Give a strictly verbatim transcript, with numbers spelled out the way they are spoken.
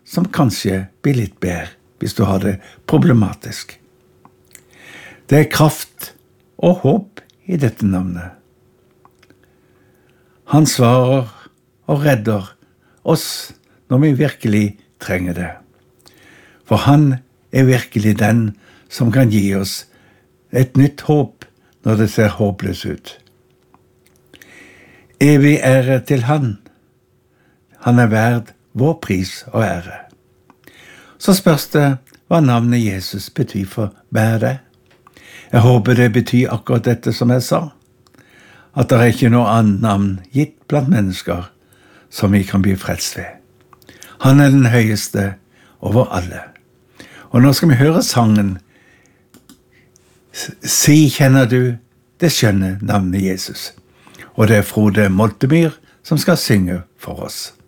som kanskje blir litt bedre hvis du har det problematisk. Det er kraft og håp i dette navnet. Han svarer og redder oss når vi virkelig trenger det. For han er virkelig den som kan gi oss et nytt håp når det ser håpløst ut. Evig ære til han. Han er verd vår pris og ære. Så spørs det hva navnet Jesus betyr for hver det. Jeg håper det betyr akkurat dette som jeg sa, at det er ikke noe annet navn gitt blant mennesker som vi kan bli frelst ved. Han er den høyeste over alle. Og nå skal vi høre sangen Si kjenner du det skjønne navnet Jesus. Og det er Frode Moltemyr som skal synge for oss.